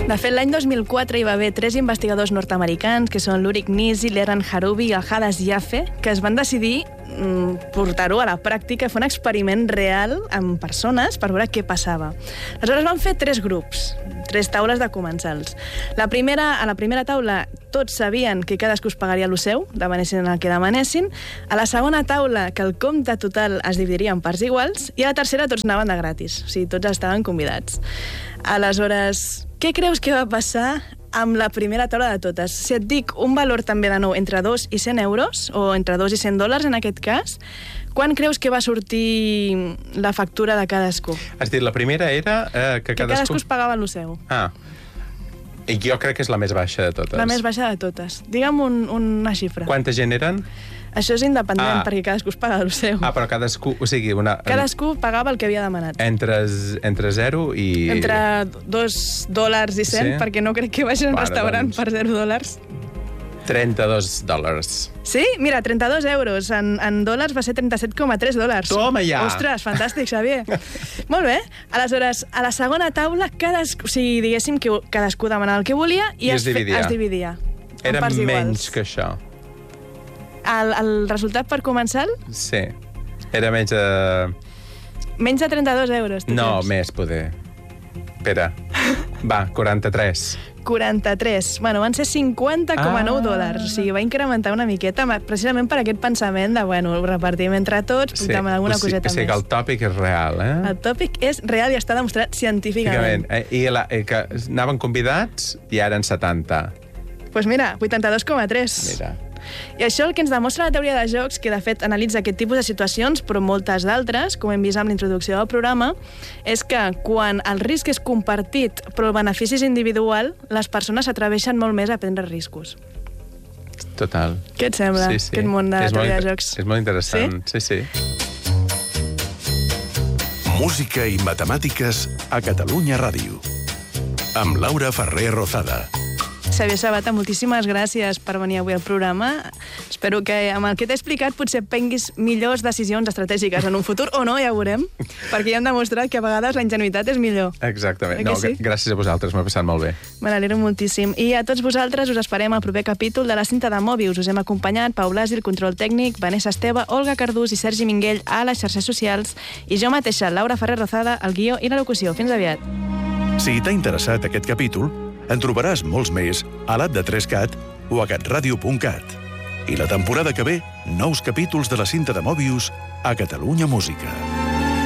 De fet, l'any 2004 hi va haver 3 investigadors nord-americans, que són l'Uric Nisi, l'Eran Harubi i el Hadas Jaffe, que es van decidir portar-ho a la pràctica, fer un experiment real amb persones per veure què passava. Aleshores van fer 3 grups, 3 taules de comensals. A la primera taula tots sabien que cadascú es pagaria lo seu, demanessin el que demanessin. A la segona taula, que el compte total es dividiria en parts iguals, i a la tercera tots anaven de gratis, o sigui, tots estaven convidats. Aleshores, què creus que va passar amb la primera taula de totes? Si et dic un valor també de nou entre 2 i 100 euros, o entre 2 i 100 dòlars en aquest cas, quan creus que va sortir la factura de cadascú? Has dit, la primera era que cadascú es pagava el seu. Ah, i jo crec que és la més baixa de totes. La més baixa de totes. Digue'm una xifra. Quanta gent eren? Això és independent, perquè cadascú es paga el seu. Ah, però cadascú... O sigui, cadascú pagava el que havia demanat. Entre 0 i... Entre 2 dòlars i 100, sí? Perquè no crec que vagin a un restaurant per 0 dòlars. 32 dòlars. Sí? Mira, 32 euros. En dòlars va ser 37,3 dòlars. Toma ja! Ostres, fantàstic, Xavier. Molt bé. Aleshores, a la segona taula, o sigui, diguéssim que cadascú demanava el que volia i es dividia. Era menys que això. El resultat per comensal? Sí. Era menys de... Menys de 32 euros, tu No, creus? més, poder. Espera. Va, 43. 43. Bueno, van ser 50,9 dòlars. O sigui, va incrementar una miqueta, precisament per aquest pensament de, bueno, ho repartim entre tots, portem alguna coseta més. O sigui, que el tòpic és real, eh? El tòpic és real i està demostrat científicament. I que anaven convidats i ara en 70. Doncs mira, 82,3. Mira. I això el que ens demostra la teoria de jocs, que de fet analitza aquest tipus de situacions, però moltes d'altres, com hem vist amb l'introducció del programa, és que quan el risc és compartit però el benefici és individual, les persones s'atreveixen molt més a prendre riscos. Total. Què et sembla, aquest món de teoria de jocs? És molt interessant, sí. Música i matemàtiques a Catalunya Ràdio. Amb Laura Ferrer Rozada. Xavier Sabata, moltíssimes gràcies per venir avui al programa. Espero que amb el que t'he explicat potser prenguis millors decisions estratègiques en un futur, o no, ja ho veurem, perquè ja hem demostrat que a vegades la ingenuïtat és millor. Exactament. No, sí? Gràcies a vosaltres, m'ha passat molt bé. Me n'alegro moltíssim. I a tots vosaltres us esperem al proper capítol de la cinta de Mòbius. Us hem acompanyat Pau Blasi, el control tècnic, Vanessa Esteve, Olga Cardús i Sergi Minguell a les xarxes socials, i jo mateixa, Laura Ferrer Rozada, el guió i la locució. Fins aviat. Si t'ha interessat aquest capítol, en trobaràs molts més a l'app3cat o a catradio.cat. I la temporada que ve, nous capítols de la cinta de Mòbius a Catalunya Música.